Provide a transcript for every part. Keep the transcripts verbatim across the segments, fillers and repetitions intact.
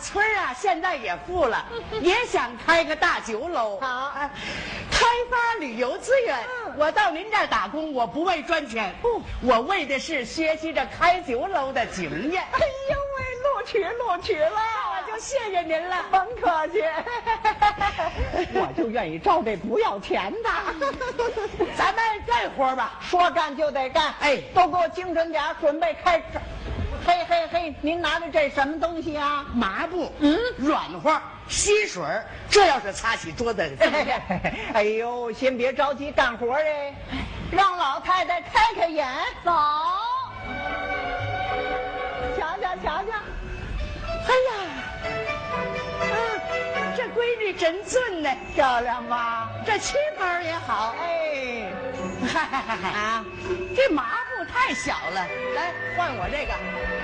村啊，现在也富了，也想开个大酒楼。 好、 啊，开发旅游资源。嗯、我到您这儿打工，我不为赚钱，不，我为的是学习着开酒楼的经验。 哎呦喂，录取录取了， 我就谢谢您了， 甭客气。我就愿意招这不要钱的。 咱们干活吧， 说干就得干。 哎， 都给我精神点，准备开始。嘿嘿嘿，您拿的这什么东西啊？ 麻布，嗯，软和，吸水，这要是擦起桌子， 哎呦，先别着急干活哎，让老太太开开眼，走，瞧瞧瞧瞧， 哎呀，啊，这闺女真俊呢， 漂亮吧？ 这旗袍也好， 哎， 嗨嗨嗨嗨啊，这麻布太小了，来换我这个。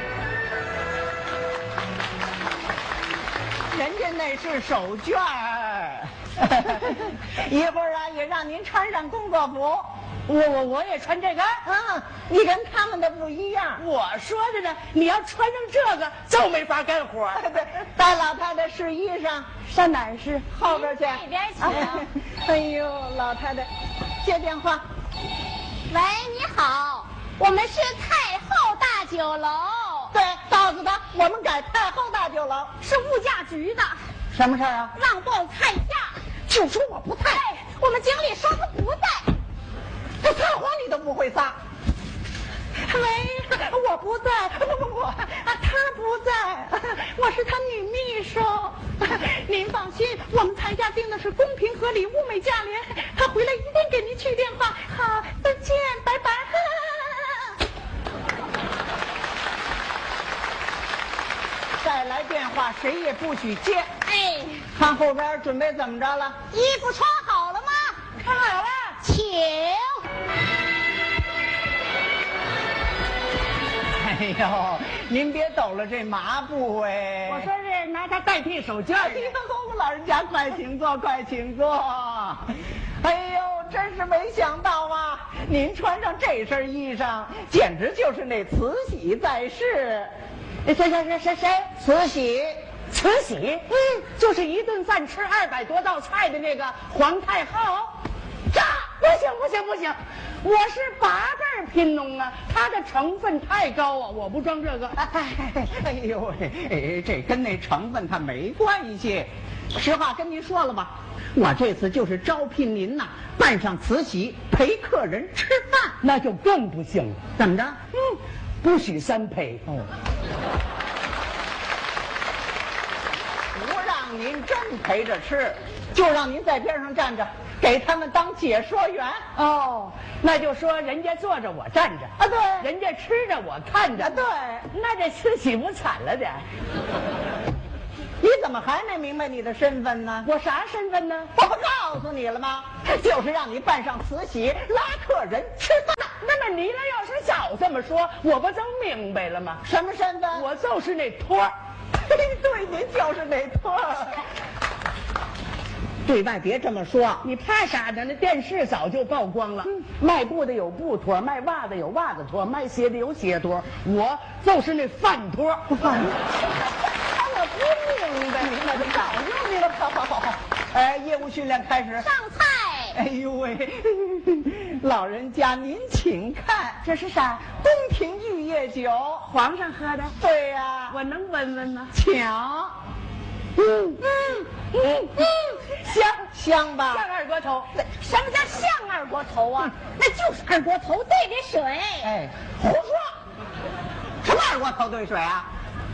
人家那是手绢儿，一会儿啊也让您穿上工作服。 我我我也穿这个， 嗯，你跟他们的不一样。 我说的呢，你要穿上这个就没法干活。 对，带老太太试衣裳， 上哪儿试？ 后边去。 那边请。 哎呦，老太太，接电话。 喂，你好，我们是太后大酒楼。 对，告诉他我们改太后大酒楼， 是物价局的。 什么事儿啊？ 让报菜价， 就说我不在。 哎，我们经理说他不在。 这撒谎你都不会撒。喂，我不在，不不不，啊，他不在，我是他女秘书。您放心，我们菜价定的是公平合理、物美价廉，他回来一定给您去电话。好，再见，拜拜。再来电话，谁也不许接。 哎， 看后边准备怎么着了？ 衣服穿好了吗？ 穿好了， 请。 哎呦，您别抖了这麻布哎！ 我说是拿它代替手绢。 哎呦，老人家快请坐，快请坐。哎呦，真是没想到啊！您穿上这身衣裳，简直就是那慈禧在世。 谁谁谁谁谁？ 慈禧， 慈禧，嗯，就是一顿饭吃二百多道菜的那个皇太后。这不行不行不行，我是八辈儿贫农啊，它的成分太高啊，我不装这个。 哎哎呦喂，哎，这跟那成分它没关系。实话跟您说了吧，我这次就是招聘您呐，扮上慈禧陪客人吃饭， 那就更不行了。 怎么着？ 嗯，不许三陪。 哦，不让您真陪着吃，就让您在边上站着，给他们当解说员。 哦，那就说人家坐着我站着啊，对， 人家吃着我看着。 啊，对， 那这慈禧不惨了点？ 你怎么还没明白你的身份呢？ 我啥身份呢？ 我不告诉你了吗？就是让你扮上慈禧拉客人吃饭。 那么你俩要是早这么说，我不就明白了吗？ 什么身份？ 我就是那托儿。 对，您就是那托儿。对外别这么说， 你怕啥呢？那电视早就曝光了。嗯、卖布的有布托，卖袜子有袜子托，卖鞋的有鞋托，我就是那饭托。 饭托。我不明白，明白就早就明白。好好好好，哎，业务训练开始。 上菜。 哎呦喂，老人家您请看， 这是啥？ 宫廷玉液酒， 皇上喝的。 对呀、啊， 我能闻闻吗？ 抢。 嗯嗯嗯嗯，香香吧？ 像二锅头。 什么叫像二锅头啊？那就是二锅头兑的水。 哎，胡说！什么二锅头兑水啊？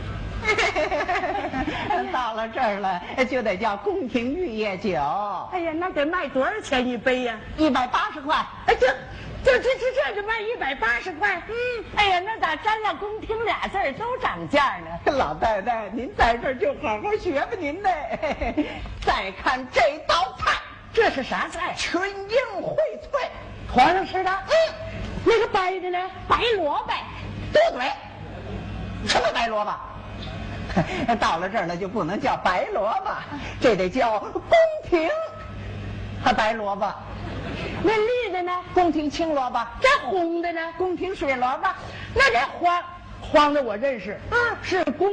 到了这儿了，就得叫宫廷玉液酒。 哎呀，那得卖多少钱一杯呀？ 一百八十块。 哎，这这这这这就卖一百八十块。嗯，哎呀，那咋沾上宫廷俩字儿都涨价呢？ 老太太，您在这儿就好好学吧您呢。再看这道菜， 这是啥菜？ 群英荟萃， 皇上吃的。 嗯， 那个白的呢？ 白萝卜。 多嘴，什么白萝卜？到了这儿了就不能叫白萝卜，这得叫宫廷和白萝卜。 那绿的呢？ 宫廷青萝卜。 这红的呢？ 宫廷水萝卜。 那这黄黄的我认识，嗯，是宫